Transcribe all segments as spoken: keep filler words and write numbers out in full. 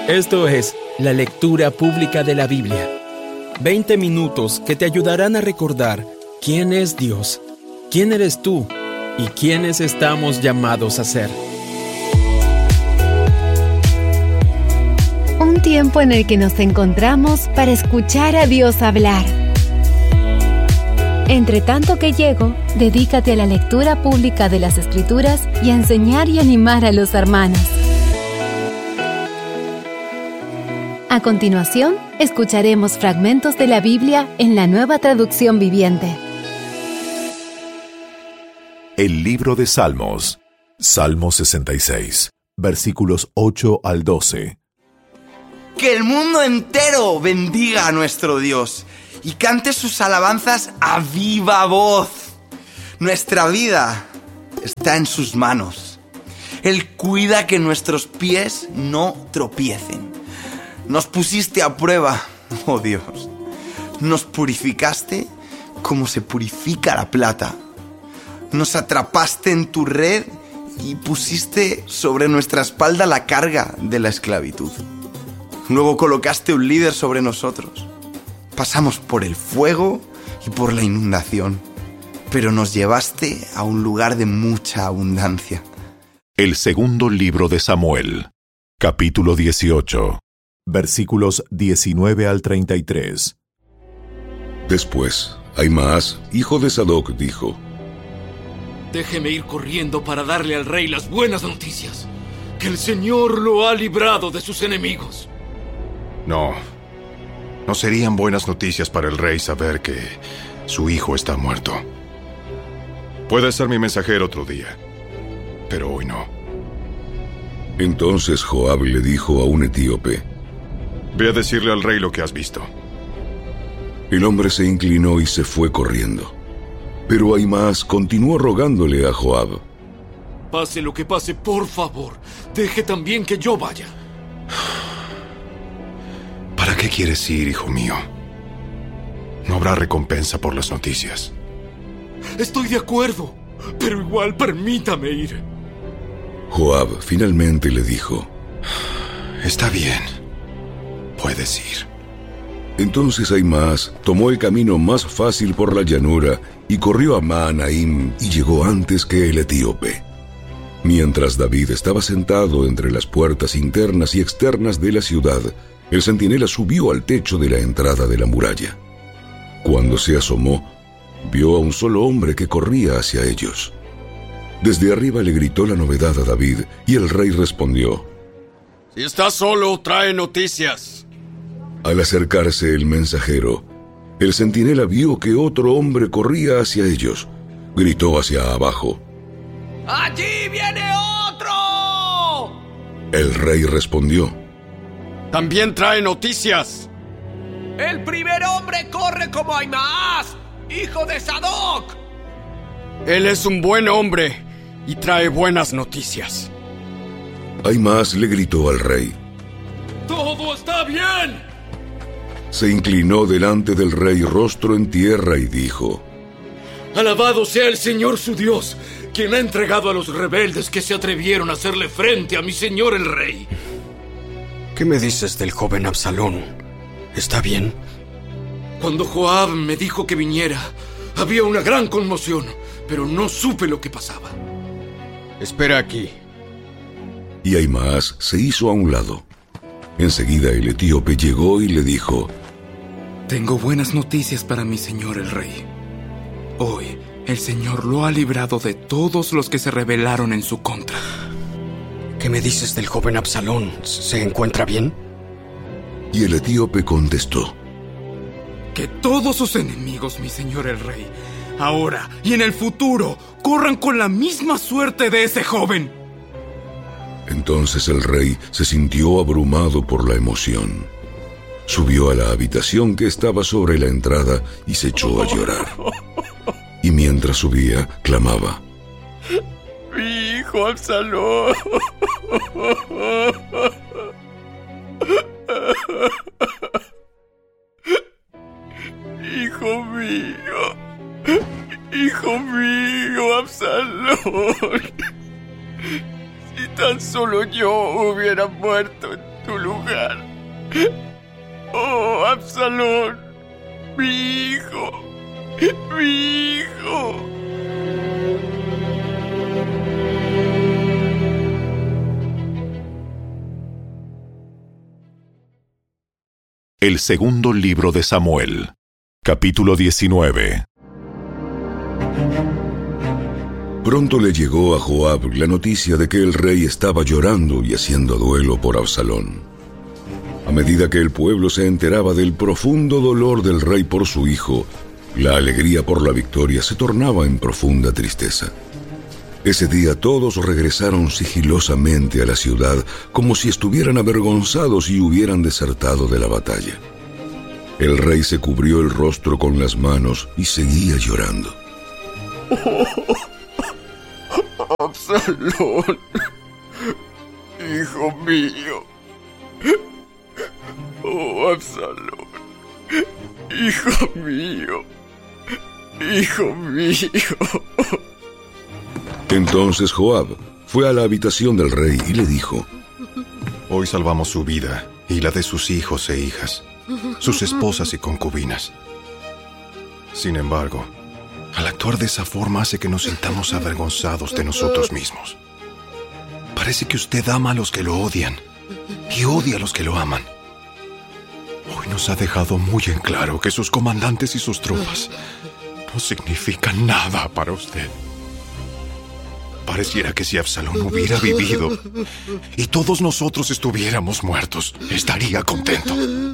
Esto es la lectura pública de la Biblia. veinte minutos que te ayudarán a recordar quién es Dios, quién eres tú y quiénes estamos llamados a ser. Un tiempo en el que nos encontramos para escuchar a Dios hablar. Entre tanto que llego, dedícate a la lectura pública de las Escrituras y a enseñar y animar a los hermanos. A continuación, escucharemos fragmentos de la Biblia en la Nueva Traducción Viviente. El libro de Salmos, Salmo sesenta y seis, versículos ocho al doce. Que el mundo entero bendiga a nuestro Dios y cante sus alabanzas a viva voz. Nuestra vida está en sus manos. Él cuida que nuestros pies no tropiecen. Nos pusiste a prueba, oh Dios. Nos purificaste como se purifica la plata. Nos atrapaste en tu red y pusiste sobre nuestra espalda la carga de la esclavitud. Luego colocaste un líder sobre nosotros. Pasamos por el fuego y por la inundación, pero nos llevaste a un lugar de mucha abundancia. El segundo libro de Samuel, capítulo dieciocho. Versículos diecinueve al treinta y tres. Después, Ahimaas, hijo de Sadoc, dijo: Déjeme ir corriendo para darle al rey las buenas noticias, que el Señor lo ha librado de sus enemigos. No, no serían buenas noticias para el rey saber que su hijo está muerto. Puede ser mi mensajero otro día, pero hoy no. Entonces Joab le dijo a un etíope: Ve a decirle al rey lo que has visto. El hombre se inclinó y se fue corriendo. Pero Ahimaas continuó rogándole a Joab: Pase lo que pase, por favor, deje también que yo vaya. ¿Para qué quieres ir, hijo mío? No habrá recompensa por las noticias. Estoy de acuerdo, pero igual permítame ir. Joab finalmente le dijo: Está bien, puedes ir. Entonces Ahimaas tomó el camino más fácil por la llanura y corrió a Mahanaim y llegó antes que el etíope. Mientras David estaba sentado entre las puertas internas y externas de la ciudad, el centinela subió al techo de la entrada de la muralla. Cuando se asomó, vio a un solo hombre que corría hacia ellos. Desde arriba le gritó la novedad a David y el rey respondió: Si estás solo, trae noticias. Al acercarse el mensajero, el centinela vio que otro hombre corría hacia ellos. Gritó hacia abajo: ¡Allí viene otro! El rey respondió: También trae noticias. El primer hombre corre como Ahimaas, hijo de Sadoc. Él es un buen hombre y trae buenas noticias. Ahimaas le gritó al rey: ¡Todo está bien! Se inclinó delante del rey rostro en tierra y dijo: Alabado sea el Señor su Dios, quien ha entregado a los rebeldes que se atrevieron a hacerle frente a mi señor el rey. ¿Qué me dices del joven Absalón? ¿Está bien? Cuando Joab me dijo que viniera, había una gran conmoción, pero no supe lo que pasaba. Espera aquí. Y Ahimaas se hizo a un lado. Enseguida el etíope llegó y le dijo: Tengo buenas noticias para mi señor el rey. Hoy el Señor lo ha librado de todos los que se rebelaron en su contra. ¿Qué me dices del joven Absalón? ¿Se encuentra bien? Y el etíope contestó: Que todos sus enemigos, mi señor el rey, ahora y en el futuro, corran con la misma suerte de ese joven. Entonces el rey se sintió abrumado por la emoción. Subió a la habitación que estaba sobre la entrada y se echó a llorar. Y mientras subía, clamaba: Mi hijo Absalón. Hijo mío. Hijo mío, Absalón. Si tan solo yo hubiera hubiera muerto en tu lugar. ¡Oh, Absalón! ¡Mi hijo! ¡Mi hijo! El segundo libro de Samuel, capítulo diecinueve. Pronto le llegó a Joab la noticia de que el rey estaba llorando y haciendo duelo por Absalón. A medida que el pueblo se enteraba del profundo dolor del rey por su hijo, la alegría por la victoria se tornaba en profunda tristeza. Ese día todos regresaron sigilosamente a la ciudad como si estuvieran avergonzados y hubieran desertado de la batalla. El rey se cubrió el rostro con las manos y seguía llorando. Oh, Absalón, hijo mío. Oh, Absalón, hijo mío, hijo mío. Entonces Joab fue a la habitación del rey y le dijo: Hoy salvamos su vida y la de sus hijos e hijas, sus esposas y concubinas. Sin embargo, al actuar de esa forma hace que nos sintamos avergonzados de nosotros mismos. Parece que usted ama a los que lo odian y odia a los que lo aman. Hoy nos ha dejado muy en claro que sus comandantes y sus tropas no significan nada para usted. Pareciera que si Absalón hubiera vivido y todos nosotros estuviéramos muertos, estaría contento.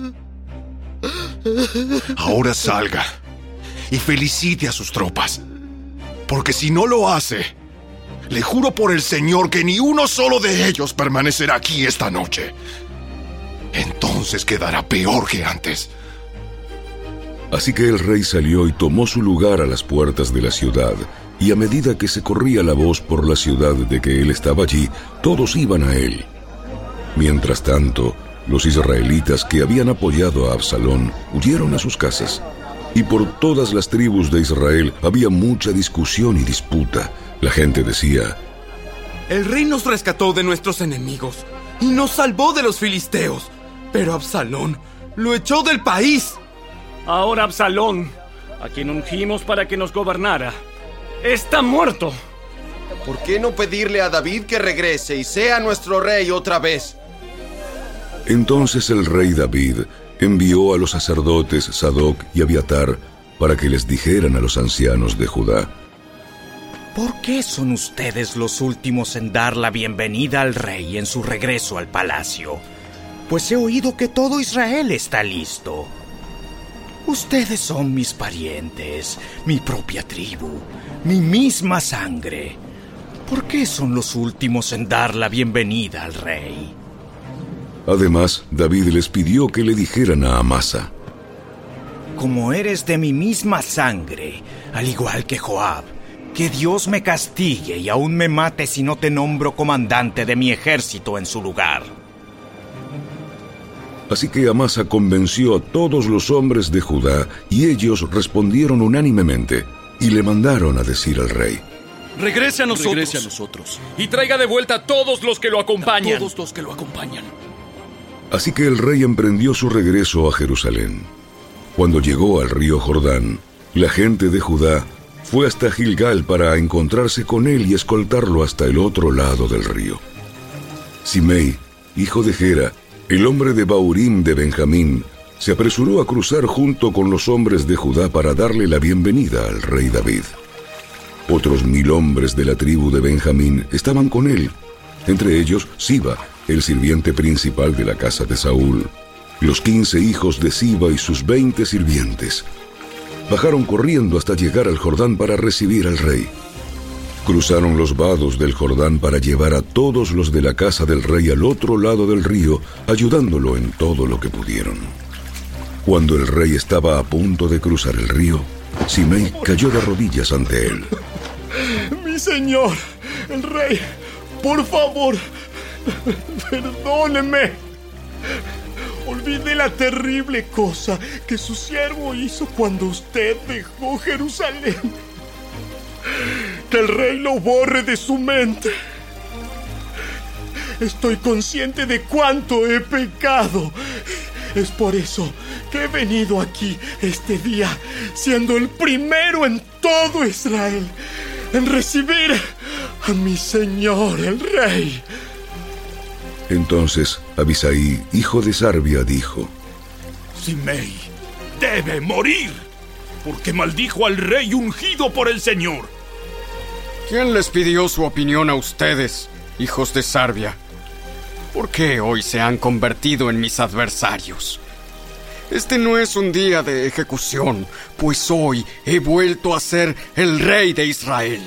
Ahora salga y felicite a sus tropas, porque si no lo hace, le juro por el Señor que ni uno solo de ellos permanecerá aquí esta noche. Entonces quedará peor que antes. Así que el rey salió y tomó su lugar a las puertas de la ciudad, y a medida que se corría la voz por la ciudad de que él estaba allí, todos iban a él. Mientras tanto, los israelitas que habían apoyado a Absalón huyeron a sus casas. Y por todas las tribus de Israel había mucha discusión y disputa. La gente decía: El rey nos rescató de nuestros enemigos y nos salvó de los filisteos, pero Absalón lo echó del país. Ahora Absalón, a quien ungimos para que nos gobernara, está muerto. ¿Por qué no pedirle a David que regrese y sea nuestro rey otra vez? Entonces el rey David envió a los sacerdotes Sadoc y Abiatar para que les dijeran a los ancianos de Judá: ¿Por qué son ustedes los últimos en dar la bienvenida al rey en su regreso al palacio? Pues he oído que todo Israel está listo. Ustedes son mis parientes, mi propia tribu, mi misma sangre. ¿Por qué son los últimos en dar la bienvenida al rey? Además, David les pidió que le dijeran a Amasa: Como eres de mi misma sangre, al igual que Joab, que Dios me castigue y aún me mate si no te nombro comandante de mi ejército en su lugar. Así que Amasa convenció a todos los hombres de Judá, y ellos respondieron unánimemente, y le mandaron a decir al rey: Regrese a nosotros. Regrese a nosotros. Y traiga de vuelta a todos los que lo acompañan. A todos los que lo acompañan. Así que el rey emprendió su regreso a Jerusalén. Cuando llegó al río Jordán, la gente de Judá fue hasta Gilgal para encontrarse con él y escoltarlo hasta el otro lado del río. Simei, hijo de Gera, el hombre de Baurim de Benjamín, se apresuró a cruzar junto con los hombres de Judá para darle la bienvenida al rey David. Otros mil hombres de la tribu de Benjamín estaban con él, entre ellos Siba, el sirviente principal de la casa de Saúl, los quince hijos de Siba y sus veinte sirvientes. Bajaron corriendo hasta llegar al Jordán para recibir al rey. Cruzaron los vados del Jordán para llevar a todos los de la casa del rey al otro lado del río, ayudándolo en todo lo que pudieron. Cuando el rey estaba a punto de cruzar el río, Simei cayó de rodillas ante él. Mi señor, el rey, por favor, perdóneme. Olvide la terrible cosa que su siervo hizo cuando usted dejó Jerusalén. Que el rey lo borre de su mente. Estoy consciente de cuánto he pecado. Es por eso que he venido aquí este día, siendo el primero en todo Israel en recibir a mi señor el rey. Entonces Abisai, hijo de Sarbia, dijo: Simei debe morir, porque maldijo al rey ungido por el Señor. ¿Quién les pidió su opinión a ustedes, hijos de Sarbia? ¿Por qué hoy se han convertido en mis adversarios? Este no es un día de ejecución, pues hoy he vuelto a ser el rey de Israel.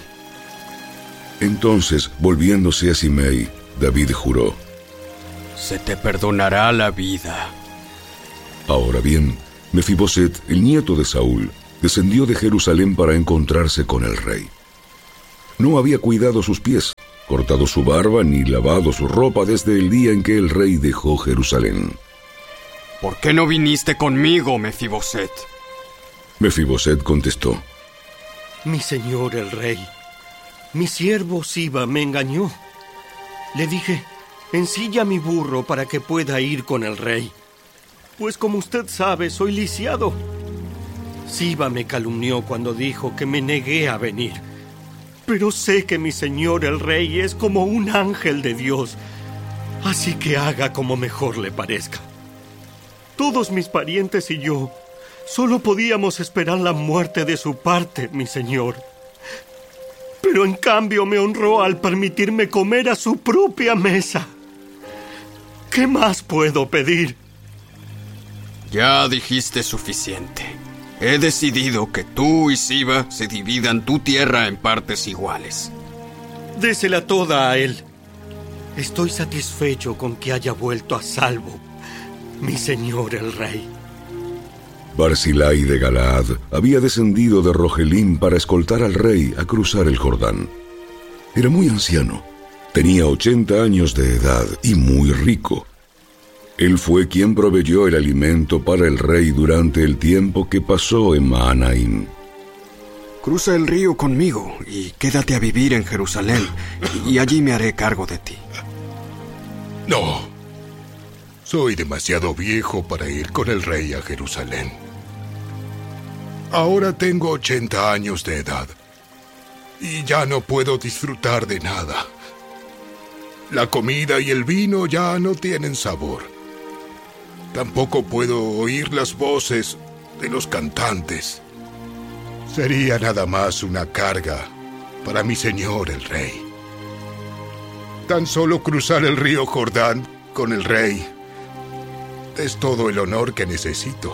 Entonces, volviéndose a Simei, David juró: Se te perdonará la vida. Ahora bien, Mefiboset, el nieto de Saúl, descendió de Jerusalén para encontrarse con el rey. No había cuidado sus pies, cortado su barba ni lavado su ropa desde el día en que el rey dejó Jerusalén. ¿Por qué no viniste conmigo, Mefiboset? Mefiboset contestó: Mi señor el rey, mi siervo Siba me engañó. Le dije: ensilla mi burro para que pueda ir con el rey, pues como usted sabe, soy lisiado. Siba me calumnió cuando dijo que me negué a venir. Pero sé que mi señor el rey es como un ángel de Dios, así que haga como mejor le parezca. Todos mis parientes y yo solo podíamos esperar la muerte de su parte, mi señor. Pero en cambio me honró al permitirme comer a su propia mesa. ¿Qué más puedo pedir? Ya dijiste suficiente. He decidido que tú y Siba se dividan tu tierra en partes iguales. Désela toda a él. Estoy satisfecho con que haya vuelto a salvo, mi señor el rey. Barzilai de Galaad había descendido de Rogelim para escoltar al rey a cruzar el Jordán. Era muy anciano, tenía ochenta años de edad y muy rico. Él fue quien proveyó el alimento para el rey durante el tiempo que pasó en Mahanaim. Cruza el río conmigo y quédate a vivir en Jerusalén, y allí me haré cargo de ti. No, soy demasiado viejo para ir con el rey a Jerusalén. Ahora tengo ochenta años de edad y ya no puedo disfrutar de nada. La comida y el vino ya no tienen sabor. Tampoco puedo oír las voces de los cantantes. Sería nada más una carga para mi señor el rey. Tan solo cruzar el río Jordán con el rey es todo el honor que necesito.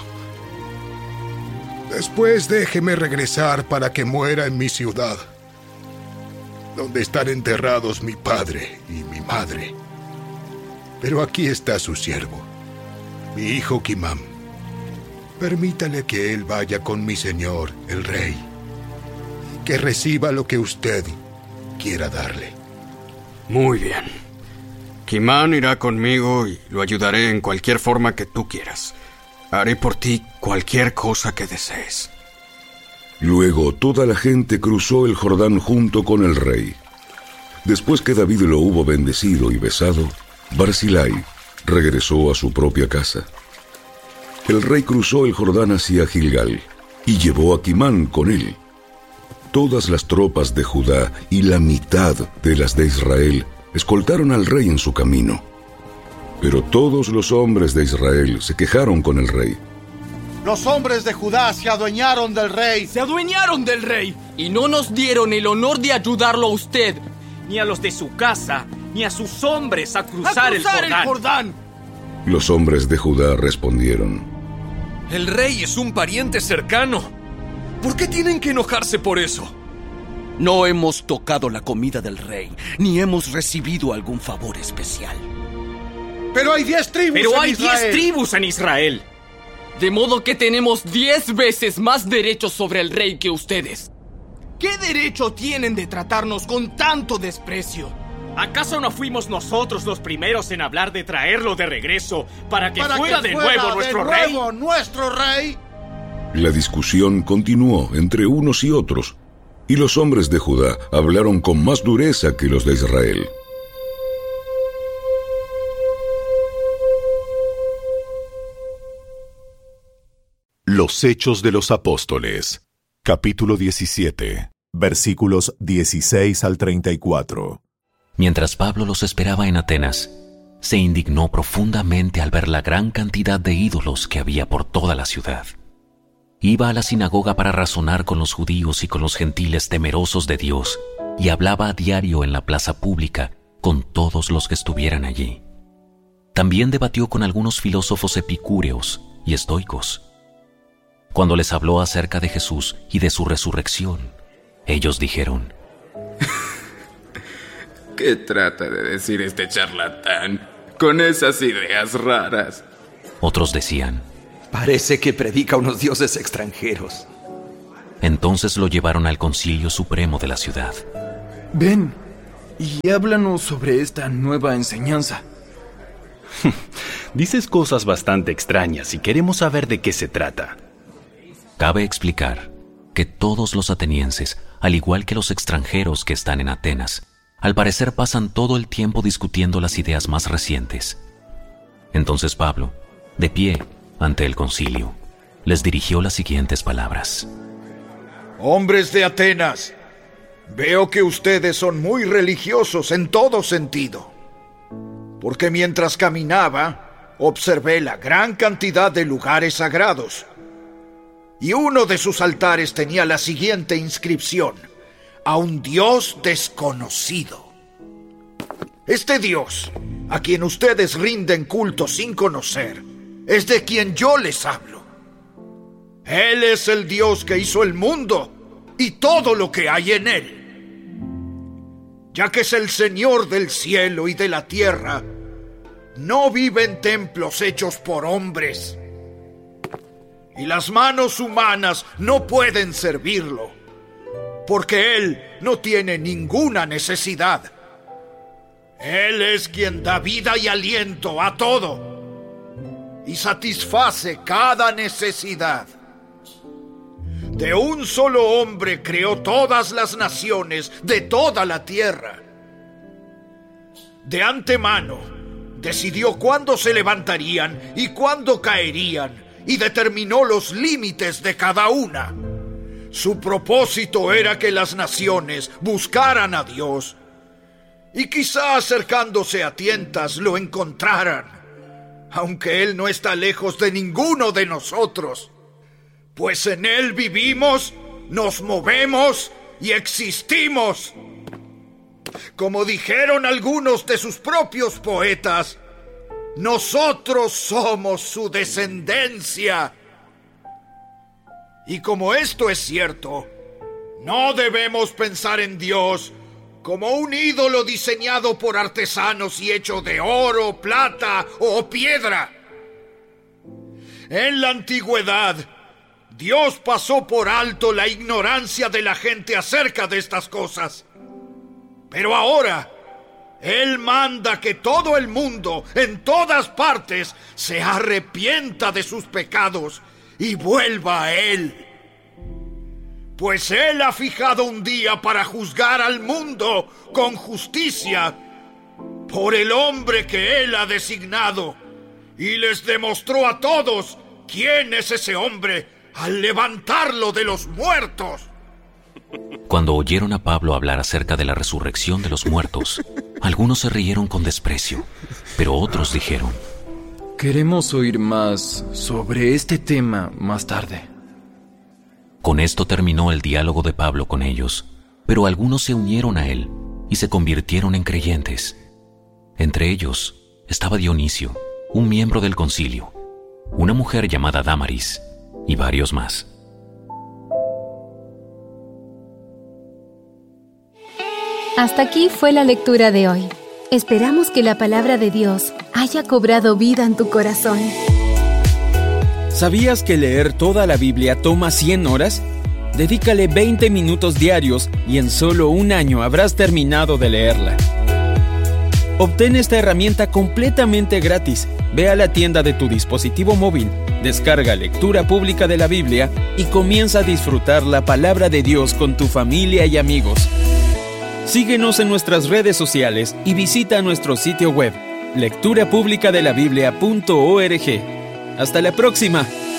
Después déjeme regresar para que muera en mi ciudad, donde están enterrados mi padre y mi madre. Pero aquí está su siervo, mi hijo Kimam. Permítale que él vaya con mi señor, el rey, y que reciba lo que usted quiera darle. Muy bien. Kimam irá conmigo y lo ayudaré en cualquier forma que tú quieras. Haré por ti cualquier cosa que desees. Luego toda la gente cruzó el Jordán junto con el rey. Después que David lo hubo bendecido y besado, Barzilai regresó a su propia casa. El rey cruzó el Jordán hacia Gilgal y llevó a Kimam con él. Todas las tropas de Judá y la mitad de las de Israel escoltaron al rey en su camino. Pero todos los hombres de Israel se quejaron con el rey. Los hombres de Judá se adueñaron del rey. ¡Se adueñaron del rey! Y no nos dieron el honor de ayudarlo a usted, ni a los de su casa, ni a sus hombres a cruzar, ¡A cruzar el, Jordán. el Jordán! Los hombres de Judá respondieron: El rey es un pariente cercano. ¿Por qué tienen que enojarse por eso? No hemos tocado la comida del rey, ni hemos recibido algún favor especial. Pero hay diez tribus Pero en hay Israel. diez tribus en Israel. De modo que tenemos diez veces más derechos sobre el rey que ustedes. ¿Qué derecho tienen de tratarnos con tanto desprecio? ¿Acaso no fuimos nosotros los primeros en hablar de traerlo de regreso para que Para fuera que de fuera nuevo de nuestro nuevo rey? nuestro rey. La discusión continuó entre unos y otros, y los hombres de Judá hablaron con más dureza que los de Israel. Los Hechos de los Apóstoles, capítulo diecisiete, versículos dieciséis al treinta y cuatro. Mientras Pablo los esperaba en Atenas, se indignó profundamente al ver la gran cantidad de ídolos que había por toda la ciudad. Iba a la sinagoga para razonar con los judíos y con los gentiles temerosos de Dios, y hablaba a diario en la plaza pública con todos los que estuvieran allí. También debatió con algunos filósofos epicúreos y estoicos. Cuando les habló acerca de Jesús y de su resurrección, ellos dijeron: ¿Qué trata de decir este charlatán con esas ideas raras? Otros decían: parece que predica unos dioses extranjeros. Entonces lo llevaron al concilio supremo de la ciudad. Ven y háblanos sobre esta nueva enseñanza. Dices cosas bastante extrañas y queremos saber de qué se trata. Cabe explicar que todos los atenienses, al igual que los extranjeros que están en Atenas, al parecer pasan todo el tiempo discutiendo las ideas más recientes. Entonces Pablo, de pie ante el concilio, les dirigió las siguientes palabras: Hombres de Atenas, veo que ustedes son muy religiosos en todo sentido, porque mientras caminaba, observé la gran cantidad de lugares sagrados, y uno de sus altares tenía la siguiente inscripción: a un Dios desconocido. Este Dios, a quien ustedes rinden culto sin conocer, es de quien yo les hablo. Él es el Dios que hizo el mundo y todo lo que hay en él. Ya que es el Señor del cielo y de la tierra, no vive en templos hechos por hombres, y las manos humanas no pueden servirlo, porque Él no tiene ninguna necesidad. Él es quien da vida y aliento a todo y satisface cada necesidad. De un solo hombre creó todas las naciones de toda la tierra. De antemano decidió cuándo se levantarían y cuándo caerían, y determinó los límites de cada una. Su propósito era que las naciones buscaran a Dios, y quizá acercándose a tientas lo encontraran, aunque Él no está lejos de ninguno de nosotros, pues en Él vivimos, nos movemos y existimos. Como dijeron algunos de sus propios poetas, nosotros somos su descendencia. Y como esto es cierto, no debemos pensar en Dios como un ídolo diseñado por artesanos y hecho de oro, plata o piedra. En la antigüedad, Dios pasó por alto la ignorancia de la gente acerca de estas cosas. Pero ahora, Él manda que todo el mundo, en todas partes, se arrepienta de sus pecados y vuelva a Él. Pues Él ha fijado un día para juzgar al mundo con justicia por el hombre que Él ha designado, y les demostró a todos quién es ese hombre al levantarlo de los muertos. Cuando oyeron a Pablo hablar acerca de la resurrección de los muertos, algunos se rieron con desprecio, pero otros dijeron: queremos oír más sobre este tema más tarde. Con esto terminó el diálogo de Pablo con ellos, pero algunos se unieron a él y se convirtieron en creyentes. Entre ellos estaba Dionisio, un miembro del concilio, una mujer llamada Dámaris y varios más. Hasta aquí fue la lectura de hoy. Esperamos que la palabra de Dios haya cobrado vida en tu corazón. ¿Sabías que leer toda la Biblia toma cien horas? Dedícale veinte minutos diarios y en solo un año habrás terminado de leerla. Obtén esta herramienta completamente gratis. Ve a la tienda de tu dispositivo móvil, descarga Lectura Pública de la Biblia y comienza a disfrutar la palabra de Dios con tu familia y amigos. Síguenos en nuestras redes sociales y visita nuestro sitio web, lectura pública de la biblia punto org. ¡Hasta la próxima!